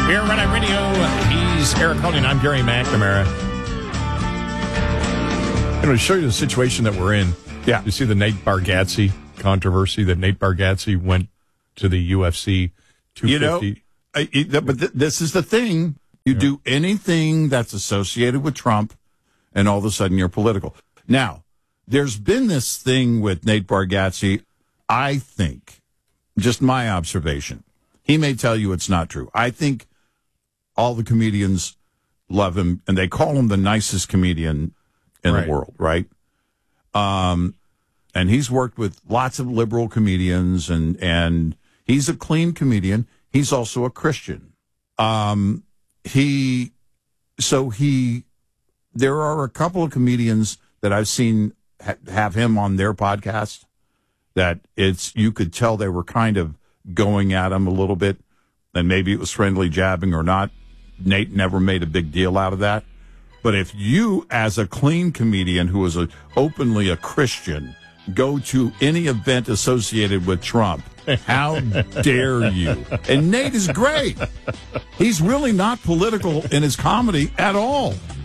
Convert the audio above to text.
Here at Red Eye Radio, he's Eric Cullen. I'm Gary McNamara. I'm going to show you the situation that we're in. Yeah. You see the Nate Bargatze controversy that Nate Bargatze went to the UFC 250. But this is the thing. You do anything that's associated with Trump, and all of a sudden you're political. Now, there's been this thing with Nate Bargatze, I think, just my observation. He may tell you it's not true. I think all the comedians love him, and they call him the nicest comedian in the world, right? And he's worked with lots of liberal comedians, and he's a clean comedian. He's also a Christian. There are a couple of comedians that I've seen have him on their podcast that you could tell they were kind of going at him a little bit, and maybe it was friendly jabbing or not. Nate never made a big deal out of that. But if you, as a clean comedian who is openly a Christian, go to any event associated with Trump, how dare you? And Nate is great. He's really not political in his comedy at all.